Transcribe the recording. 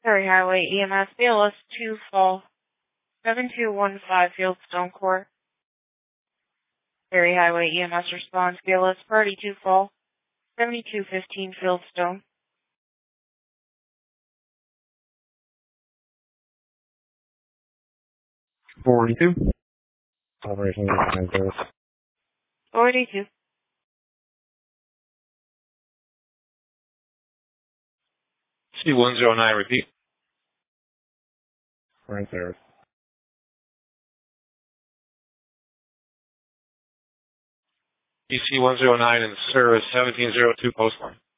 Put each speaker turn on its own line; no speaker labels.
Surrey Highway EMS, BLS 2 Fall, 7215 Fieldstone Court. Surrey Highway EMS response, BLS Party 2 Fall, 7215 Fieldstone.
Operation 9
42.
C109, repeat.
Right there.
EC109 in service 1702 Postline.